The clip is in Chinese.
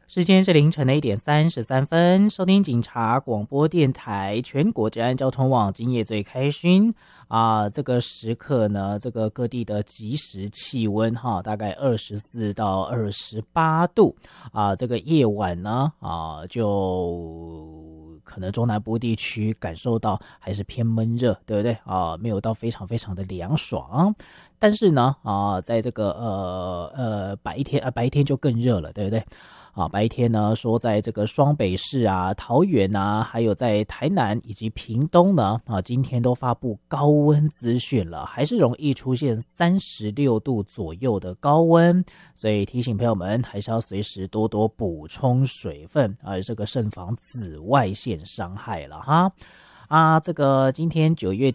时间是凌晨的1:33，收听警察广播电台全国治安交通网今夜最开勋这个时刻呢，这个各地的即时气温大概24到28度这个夜晚呢就可能中南部地区感受到还是偏闷热，对不对没有到非常非常的凉爽。但是呢在这个白天就更热了，对不对？白天呢说在这个双北市桃园还有在台南以及屏东呢今天都发布高温资讯了，还是容易出现36度左右的高温，所以提醒朋友们还是要随时多多补充水分这个慎防紫外线伤害了哈。这个今天9月